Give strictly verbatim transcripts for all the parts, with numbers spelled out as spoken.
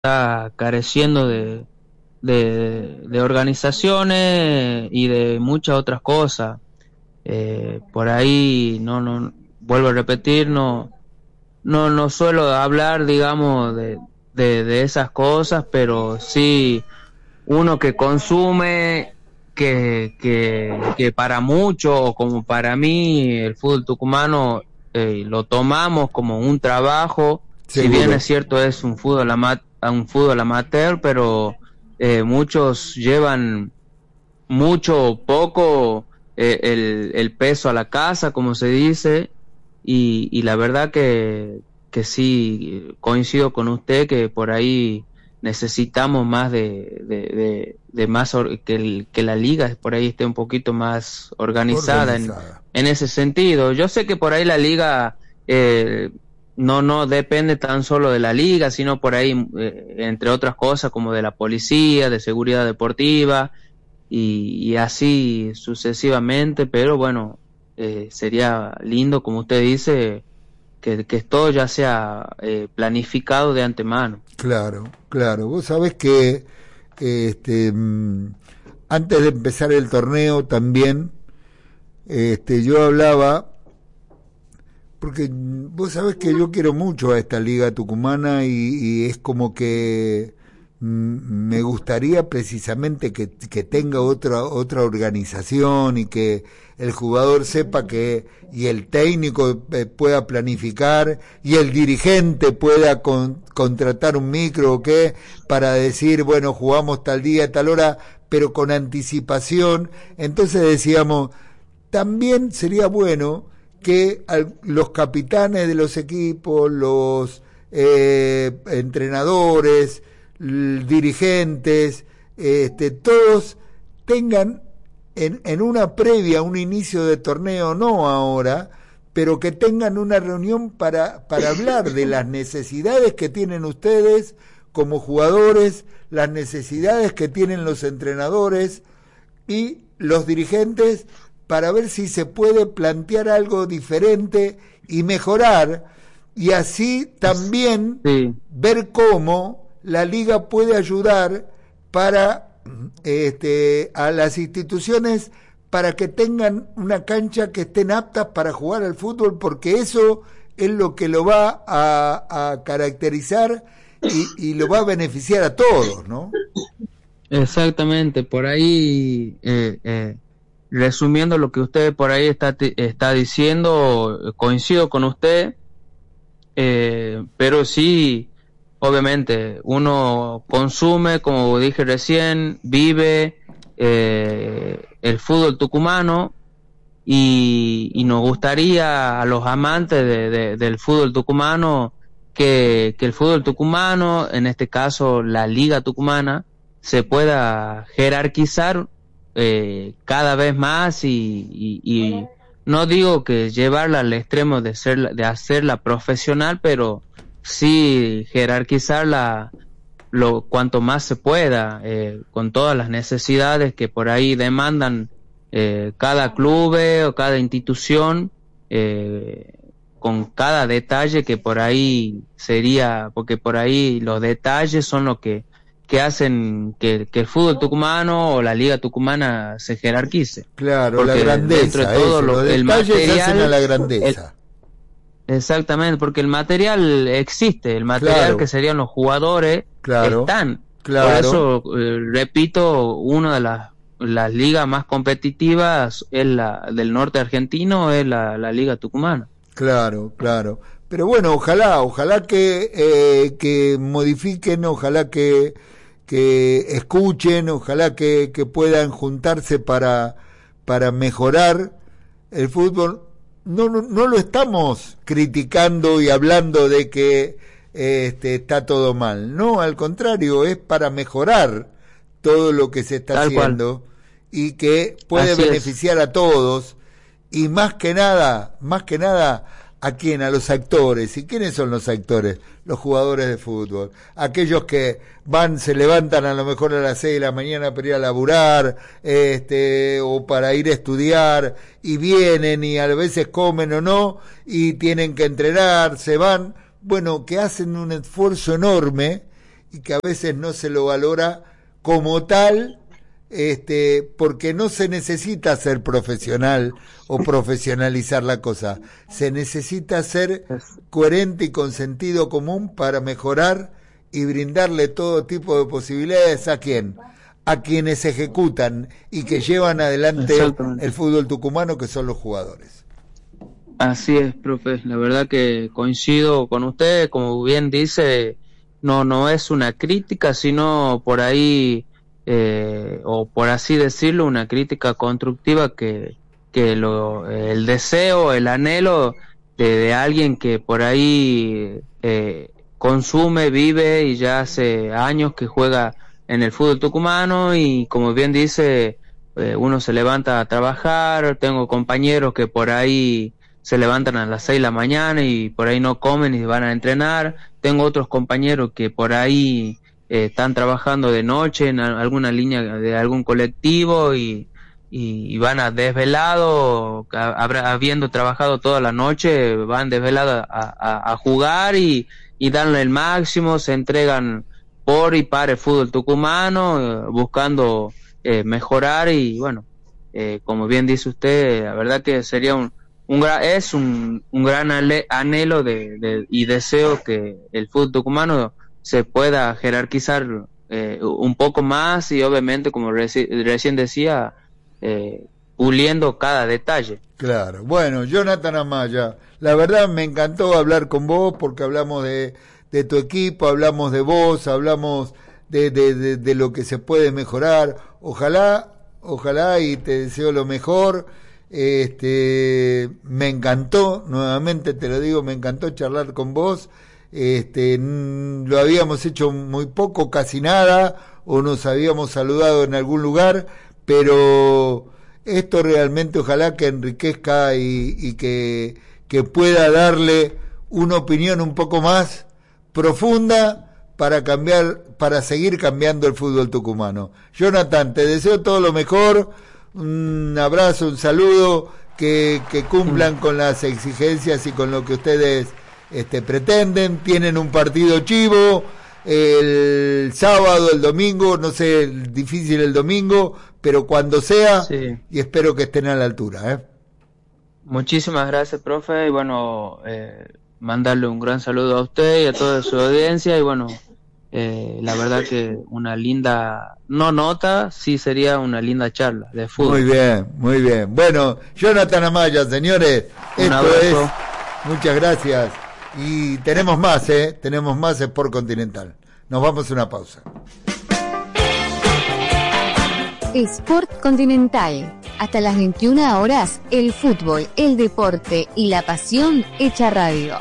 está careciendo de, de, de organizaciones y de muchas otras cosas. Eh, por ahí, no, no, vuelvo a repetir, no, no, no suelo hablar, digamos, de, de, de esas cosas, pero sí uno que consume, que, que, que para muchos, o como para mí, el fútbol tucumano eh, lo tomamos como un trabajo. Si bien Seguro. es cierto, es un fútbol ama- un fútbol amateur, pero eh, muchos llevan mucho o poco eh, el, el peso a la casa, como se dice, y, y la verdad que, que sí, coincido con usted que por ahí necesitamos más de, de, de, de más or- que, el, que la liga por ahí esté un poquito más organizada en, Organizada. en ese sentido. Yo sé que por ahí la liga eh, no no depende tan solo de la liga, sino por ahí, eh, entre otras cosas, como de la policía, de seguridad deportiva, y, y así sucesivamente, pero bueno, eh, sería lindo, como usted dice, que, que todo ya sea eh, planificado de antemano. Claro, claro. Vos sabés que este, mm, antes de empezar el torneo también, este, yo hablaba, porque mm, vos sabés que yo quiero mucho a esta liga tucumana y, y es como que mm, me gustaría precisamente que, que tenga otra otra organización y que el jugador sepa que y el técnico eh, pueda planificar y el dirigente pueda con, contratar un micro o qué para decir, bueno, jugamos tal día, tal hora, pero con anticipación. Entonces decíamos, también sería bueno que al, los capitanes de los equipos, los eh, entrenadores, l- dirigentes, este, todos tengan en, en una previa, un inicio de torneo, no ahora, pero que tengan una reunión para, para hablar de las necesidades que tienen ustedes como jugadores, las necesidades que tienen los entrenadores y los dirigentes, para ver si se puede plantear algo diferente y mejorar, y así también Sí, ver cómo la liga puede ayudar para este, a las instituciones para que tengan una cancha que estén aptas para jugar al fútbol, porque eso es lo que lo va a, a caracterizar y, y lo va a beneficiar a todos, ¿no? exactamente, por ahí, eh, eh, resumiendo lo que usted por ahí está, ti- está diciendo, coincido con usted. Eh, pero sí, obviamente, uno consume, como dije recién, vive eh, el fútbol tucumano, y, y nos gustaría a los amantes de, de- del fútbol tucumano que, que el fútbol tucumano, en este caso la Liga Tucumana, se pueda jerarquizar eh, cada vez más, y, y, y no digo que llevarla al extremo de ser, de hacerla profesional, pero sí jerarquizarla lo cuanto más se pueda, eh, con todas las necesidades que por ahí demandan eh, cada club o cada institución, eh, con cada detalle que por ahí sería, porque por ahí los detalles son lo que, que hacen que, que el fútbol tucumano o la liga tucumana se jerarquice, Claro, la porque dentro de grandeza, todo eso, los lo, el detalles hacen a material, la el, grandeza. exactamente, porque el material existe, el material que Claro, serían los jugadores claro, están. Por claro, eso, eh, repito, una de las, las ligas más competitivas es la del norte argentino, es la, la Liga Tucumana. claro, claro. Pero bueno, ojalá, ojalá que, eh, que modifiquen, ojalá que, que escuchen, ojalá que, que puedan juntarse para, para mejorar el fútbol. No, no, no lo estamos criticando y hablando de que eh, este, está todo mal. No, al contrario, es para mejorar todo lo que se está Tal cual. haciendo y que puede Así es. beneficiar a todos y más que nada, más que nada, ¿a quién? A los actores. ¿Y quiénes son los actores? Los jugadores de fútbol. Aquellos que van, se levantan a lo mejor a las seis de la mañana para ir a laburar, este, o para ir a estudiar, y vienen y a veces comen o no, y tienen que entrenar, se van. Bueno, que hacen un esfuerzo enorme y que a veces no se lo valora como tal, este, porque no se necesita ser profesional o profesionalizar la cosa, se necesita ser coherente y con sentido común para mejorar y brindarle todo tipo de posibilidades a quién, a quienes ejecutan y que llevan adelante el fútbol tucumano, que son los jugadores. Así es, profe, la verdad que coincido con usted, como bien dice, no no es una crítica, sino por ahí, eh, o por así decirlo, una crítica constructiva que, que lo, el deseo, el anhelo de, de alguien que por ahí eh, consume, vive y ya hace años que juega en el fútbol tucumano, y como bien dice, eh, uno se levanta a trabajar, tengo compañeros que por ahí se levantan a las seis de la mañana y por ahí no comen y van a entrenar, tengo otros compañeros que por ahí eh, están trabajando de noche en a, alguna línea de algún colectivo y, y, y van a desvelado, a, a, habiendo trabajado toda la noche, van desvelados a, a, a jugar y, y dan el máximo, se entregan por y para el fútbol tucumano, eh, buscando eh, mejorar y bueno, eh, como bien dice usted, la verdad que sería un, un gra- es un, un gran ale- anhelo de, de, y deseo que el fútbol tucumano se pueda jerarquizar eh, un poco más y obviamente, como reci- recién decía, eh, puliendo cada detalle. Claro, bueno, Jonathan Amaya, la verdad me encantó hablar con vos porque hablamos de de tu equipo, hablamos de vos, hablamos de, de, de, de lo que se puede mejorar. Ojalá, ojalá y te deseo lo mejor. Este, me encantó, nuevamente te lo digo, me encantó charlar con vos. Este, lo habíamos hecho muy poco, casi nada, o nos habíamos saludado en algún lugar, pero esto realmente ojalá que enriquezca y, y que, que pueda darle una opinión un poco más profunda para cambiar, para seguir cambiando el fútbol tucumano. Jonathan, te deseo todo lo mejor, un abrazo, un saludo, que, que cumplan con las exigencias y con lo que ustedes este, pretenden. Tienen un partido chivo el sábado, el domingo, no sé, difícil el domingo, pero cuando sea, sí. Y espero que estén a la altura, ¿eh? Muchísimas gracias, profe, y bueno, eh, mandarle un gran saludo a usted y a toda su audiencia, y bueno, eh, la verdad que una linda, no nota, sí sería una linda charla de fútbol. Muy bien, muy bien. Bueno, Jonathan Amaya, señores, un esto abrazo. Es, muchas gracias, y tenemos más, eh, tenemos más Sport Continental. Nos vamos a una pausa. Sport Continental. Hasta las veintiuna horas, el fútbol, el deporte y la pasión hecha radio.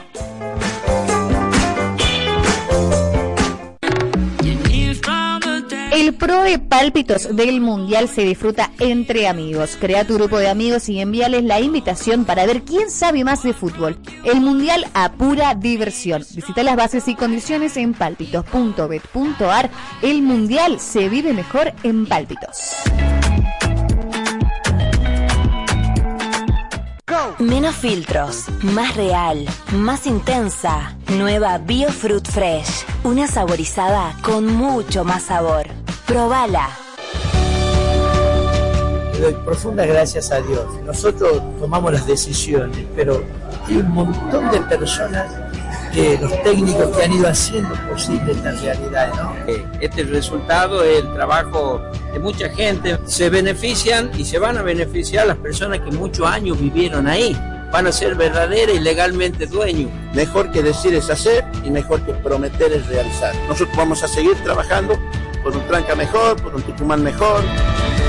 El Pro de Pálpitos del Mundial se disfruta entre amigos. Crea tu grupo de amigos y envíales la invitación para ver quién sabe más de fútbol. El Mundial a pura diversión. Visita las bases y condiciones en pálpitos punto bet punto ar. El Mundial se vive mejor en Pálpitos. Menos filtros, más real, más intensa. Nueva Biofruit Fresh. Una saborizada con mucho más sabor. Probala. Le doy profundas gracias a Dios. Nosotros tomamos las decisiones, pero hay un montón de personas, que los técnicos que han ido haciendo posible esta realidad, ¿no? Este resultado es el trabajo de mucha gente. Se benefician y se van a beneficiar las personas que muchos años vivieron ahí. Van a ser verdaderas y legalmente dueños. Mejor que decir es hacer y mejor que prometer es realizar. Nosotros vamos a seguir trabajando por un Tranca mejor, por un Tucumán mejor.